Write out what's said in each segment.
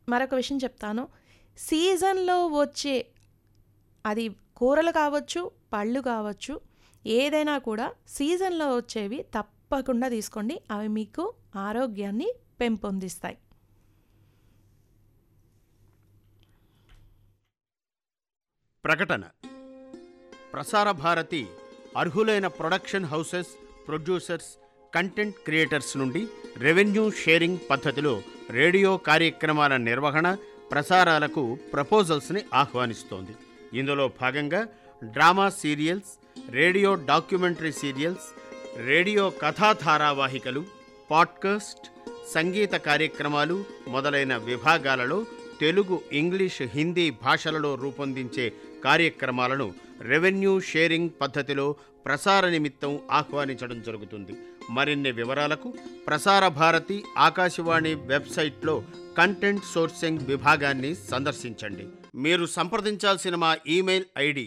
మరొక విషయం చెప్తాను. సీజన్‌లో వచ్చే అది కూరలు కావచ్చు, పళ్ళు కావచ్చు, ఏదైనా కూడా సీజన్‌లో వచ్చేవి తప్పకుండా తీసుకోండి. అవి మీకు ఆరోగ్యాన్ని పెంపొందిస్తాయి. ప్రకటన. ప్రసార భారతి అర్హులైన production houses, producers, content creators నుండి రెవెన్యూ షేరింగ్ పద్ధతిలో రేడియో కార్యక్రమాల నిర్వహణ, ప్రసారాలకు ప్రపోజల్స్ని ఆహ్వానిస్తోంది. ఇందులో భాగంగా drama serials, radio documentary serials, radio కథా ధారావాహికలు, పాడ్కాస్ట్, సంగీత కార్యక్రమాలు మొదలైన విభాగాలలో తెలుగు, ఇంగ్లీష్, హిందీ భాషలలో రూపొందించే కార్యక్రమాలను రెవెన్యూ షేరింగ్ పద్ధతిలో ప్రసార నిమిత్తం ఆహ్వానించడం జరుగుతుంది. మరిన్ని వివరాలకు ప్రసార భారతి ఆకాశవాణి వెబ్సైట్లో కంటెంట్ సోర్సింగ్ విభాగాన్ని సందర్శించండి. మీరు సంప్రదించాల్సిన మా ఈమెయిల్ ఐడి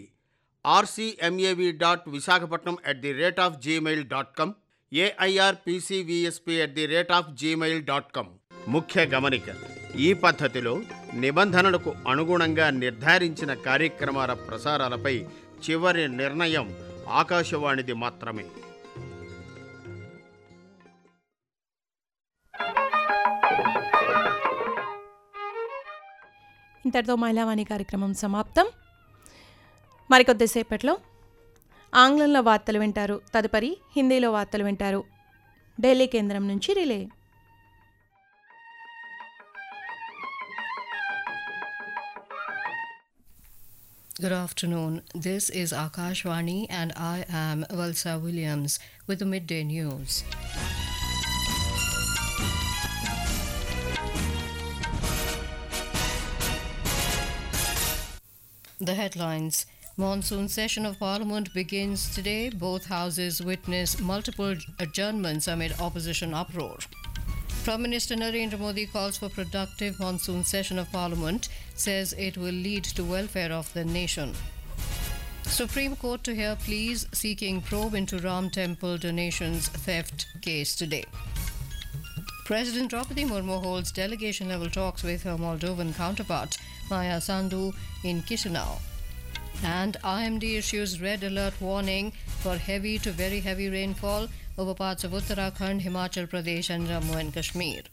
rcmav.visakhapatnam@gmail.com, airpcvsp@gmail.com. ముఖ్య గమనిక: ఈ పద్ధతిలో నిబంధనలకు అనుగుణంగా నిర్ధారించిన కార్యక్రమాల ప్రసారాలపై చివరి నిర్ణయం ఆకాశవాణిది మాత్రమే. ఇంతటితో మహిళావాణి కార్యక్రమం సమాప్తం. మరికొద్దిసేపట్లో ఆంగ్లంలో వార్తలు వింటారు. తదుపరి హిందీలో వార్తలు వింటారు. ఢిల్లీ కేంద్రం నుంచి relay. Good afternoon. This is Akashvani and I am Valsa Williams with the midday news. The headlines. Monsoon session of Parliament begins today. Both houses witness multiple adjournments amid opposition uproar. Prime Minister Narendra Modi calls for productive monsoon session of Parliament, says it will lead to welfare of the nation. Supreme Court to hear pleas seeking probe into Ram Temple donations theft case today. President Draupadi Murmu holds delegation-level talks with her Moldovan counterpart, Maya Sandu, in Chisinau. And IMD issues red alert warning for heavy to very heavy rainfall over parts of Uttarakhand, Himachal Pradesh and Jammu and Kashmir.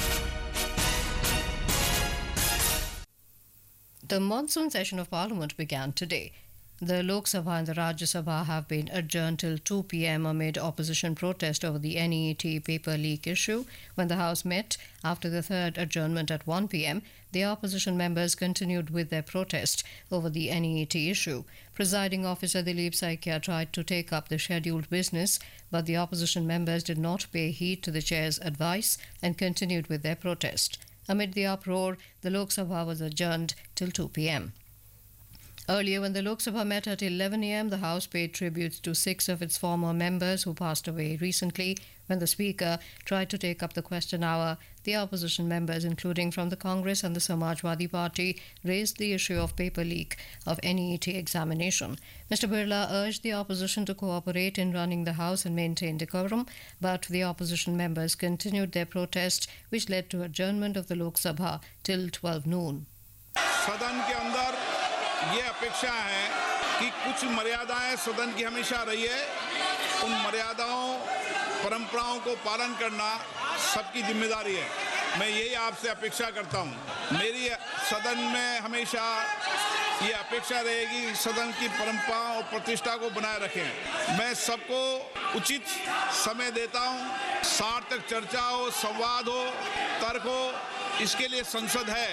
The monsoon session of Parliament began today. The Lok Sabha and the Rajya Sabha have been adjourned till 2 p.m. amid opposition protest over the NET paper leak issue. When the House met after the third adjournment at 1 p.m., the opposition members continued with their protest over the NET issue. Presiding officer Dilip Saikia tried to take up the scheduled business, but the opposition members did not pay heed to the chair's advice and continued with their protest. Amid the uproar, the Lok Sabha was adjourned till 2 p.m. Earlier, when the Lok Sabha met at 11 a.m., the House paid tributes to 6 of its former members who passed away recently. When the Speaker tried to take up the question hour, the opposition members, including from the Congress and the Samajwadi Party, raised the issue of paper leak of NET examination. Mr. Birla urged the opposition to cooperate in running the House and maintain decorum, but the opposition members continued their protest, which led to adjournment of the Lok Sabha till 12 noon. सदन के अंदर ये अपेक्षा है कि कुछ मर्यादाएं सदन की हमेशा रही है, उन मर्यादाओं परंपराओं को पालन करना सबकी जिम्मेदारी है. मैं यही आपसे अपेक्षा करता हूं. मेरी सदन में हमेशा ये अपेक्षा रहेगी सदन की परंपरा और प्रतिष्ठा को बनाए रखें. मैं सबको उचित समय देता हूं. सार्थक चर्चा हो, संवाद हो, तर्क हो, इसके लिए संसद है.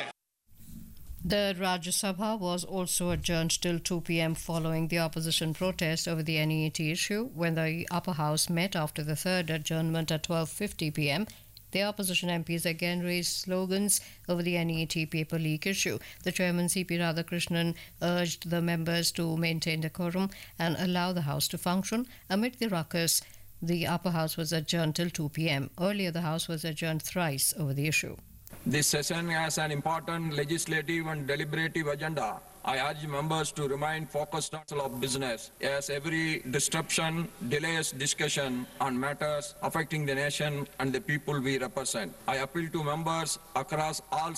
The Rajya Sabha was also adjourned till 2 p.m. following the opposition protest over the NET issue. When the upper house met after the third adjournment at 12:50 p.m., the opposition MPs again raised slogans over the NET paper leak issue. The chairman C.P. Radhakrishnan urged the members to maintain decorum and allow the house to function. Amid the ruckus, the upper house was adjourned till 2 p.m. Earlier, the house was adjourned thrice over the issue. This session has an important legislative and deliberative agenda. I urge members to remain focused on business, as every disruption delays discussion on matters affecting the nation and the people we represent. I appeal to members across all